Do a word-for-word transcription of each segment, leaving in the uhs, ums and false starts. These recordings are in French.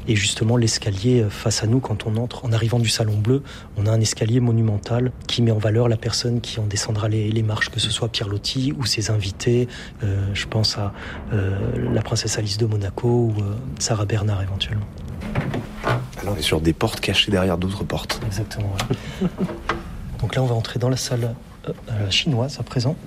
Et justement, l'escalier face à nous, quand on entre, en arrivant du Salon Bleu, on a un escalier monumental qui met en valeur la personne qui en descendra les, les marches, que ce soit Pierre Loti ou ses invités. Euh, je pense à euh, la princesse Alice de Monaco ou euh, Sarah Bernard éventuellement. Alors on est sur des portes cachées derrière d'autres portes. Exactement, ouais. Donc là, on va entrer dans la salle euh, chinoise à présent.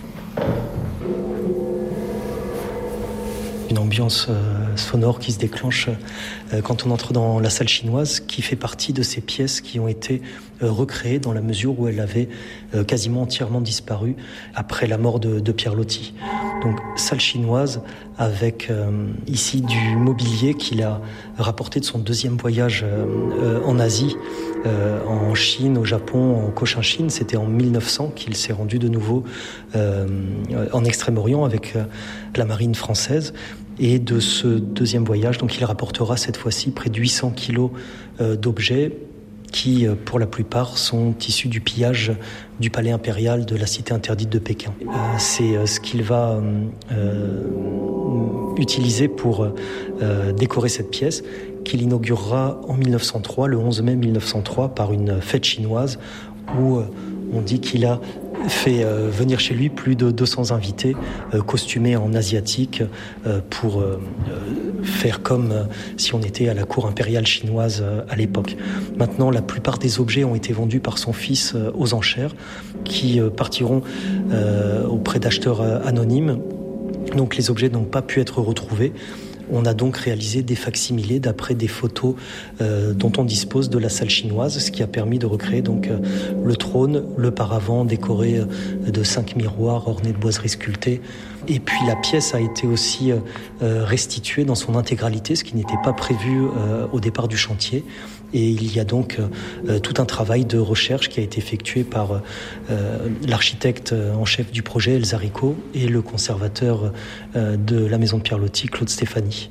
Une ambiance euh, sonore qui se déclenche euh, quand on entre dans la salle chinoise, qui fait partie de ces pièces qui ont été euh, recréées dans la mesure où elle avait euh, quasiment entièrement disparu après la mort de, de Pierre Loti. Donc salle chinoise avec euh, ici du mobilier qu'il a rapporté de son deuxième voyage euh, euh, en Asie, euh, en Chine, au Japon, en Cochinchine. C'était en mille neuf cents qu'il s'est rendu de nouveau euh, en Extrême-Orient avec euh, la marine française. Et de ce deuxième voyage, donc il rapportera cette fois-ci près de huit cents kilos euh, d'objets qui, euh, pour la plupart, sont issus du pillage du palais impérial de la cité interdite de Pékin. Euh, c'est euh, ce qu'il va euh, utiliser pour euh, décorer cette pièce, qu'il inaugurera en mille neuf cent trois, le onze mai mille neuf cent trois, par une fête chinoise où euh, on dit qu'il a fait euh, venir chez lui plus de deux cents invités euh, costumés en asiatique euh, pour euh, faire comme euh, si on était à la cour impériale chinoise euh, à l'époque. Maintenant, la plupart des objets ont été vendus par son fils euh, aux enchères, qui euh, partiront euh, auprès d'acheteurs euh, anonymes. Donc les objets n'ont pas pu être retrouvés. On a donc réalisé des facsimilés d'après des photos euh, dont on dispose de la salle chinoise, ce qui a permis de recréer donc euh, le trône, le paravent décoré euh, de cinq miroirs ornés de boiseries sculptées. Et puis la pièce a été aussi euh, restituée dans son intégralité, ce qui n'était pas prévu euh, au départ du chantier. Et il y a donc euh, tout un travail de recherche qui a été effectué par euh, l'architecte en chef du projet, Elsa Rico, et le conservateur euh, de la maison de Pierre Loti, Claude Stéphanie.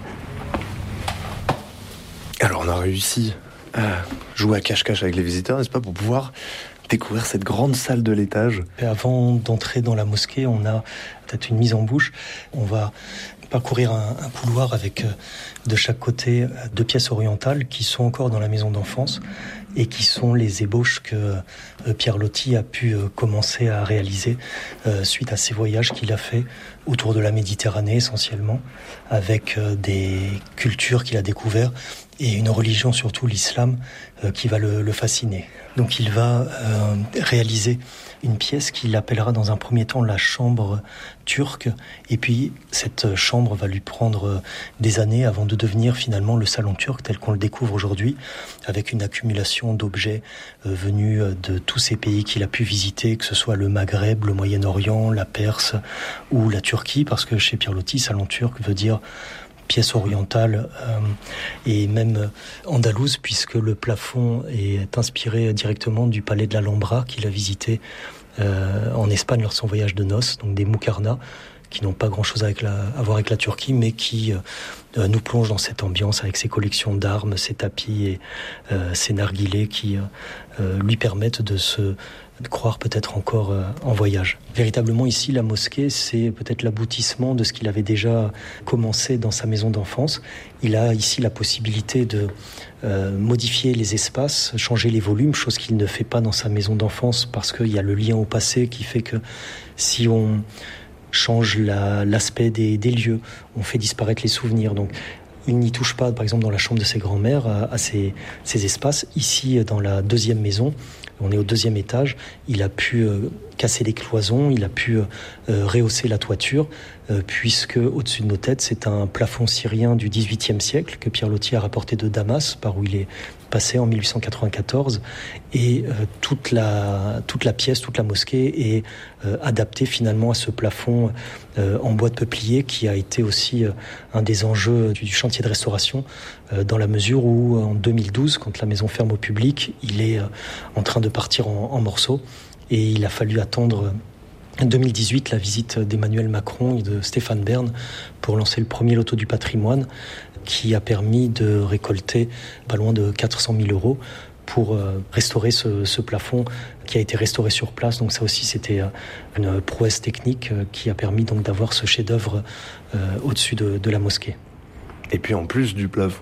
Alors on a réussi à jouer à cache-cache avec les visiteurs, n'est-ce pas, pour pouvoir découvrir cette grande salle de l'étage. Et avant d'entrer dans la mosquée, on a peut-être une mise en bouche. On va parcourir un, un couloir avec euh, de chaque côté euh, deux pièces orientales qui sont encore dans la maison d'enfance et qui sont les ébauches que euh, Pierre Loti a pu euh, commencer à réaliser euh, suite à ses voyages qu'il a fait autour de la Méditerranée essentiellement, avec euh, des cultures qu'il a découvertes et une religion, surtout l'islam, euh, qui va le, le fasciner. Donc il va euh, réaliser une pièce qu'il appellera dans un premier temps la chambre turque, et puis cette chambre va lui prendre des années avant de devenir finalement le salon turc tel qu'on le découvre aujourd'hui, avec une accumulation d'objets euh, venus de tous ces pays qu'il a pu visiter, que ce soit le Maghreb, le Moyen-Orient, la Perse ou la Turquie, parce que chez Pierre Loti, salon turc veut dire pièce orientale euh, et même andalouse, puisque le plafond est inspiré directement du palais de l'Alhambra qu'il a visité euh, en Espagne lors de son voyage de noces, donc des Muqarna, qui n'ont pas grand-chose avec la, à voir avec la Turquie, mais qui euh, nous plongent dans cette ambiance avec ses collections d'armes, ses tapis et euh, ses narguilés qui euh, lui permettent de se de croire peut-être encore euh, en voyage. Véritablement ici, la mosquée, c'est peut-être l'aboutissement de ce qu'il avait déjà commencé dans sa maison d'enfance. Il a ici la possibilité de euh, modifier les espaces, changer les volumes, chose qu'il ne fait pas dans sa maison d'enfance parce qu'il y a le lien au passé qui fait que si on change la, l'aspect des, des lieux, on fait disparaître les souvenirs. Donc, il n'y touche pas, par exemple, dans la chambre de ses grands-mères, à, à ces, ces espaces. Ici, dans la deuxième maison, on est au deuxième étage, il a pu euh, casser les cloisons, il a pu euh, rehausser la toiture, euh, puisque au-dessus de nos têtes, c'est un plafond syrien du dix-huitième siècle que Pierre Loti a rapporté de Damas, par où il est passé en mille huit cent quatre-vingt-quatorze, et euh, toute la toute la pièce, toute la mosquée est euh, adaptée finalement à ce plafond euh, en bois de peuplier qui a été aussi euh, un des enjeux du, du chantier de restauration, euh, dans la mesure où en deux mille douze, quand la maison ferme au public, il est euh, en train de partir en, en morceaux, et il a fallu attendre en deux mille dix-huit, la visite d'Emmanuel Macron et de Stéphane Bern pour lancer le premier loto du patrimoine, qui a permis de récolter pas loin de quatre cent mille euros pour euh, restaurer ce, ce plafond qui a été restauré sur place. Donc ça aussi, c'était euh, une prouesse technique euh, qui a permis donc d'avoir ce chef-d'œuvre euh, au-dessus de, de la mosquée. Et puis en plus du plafond,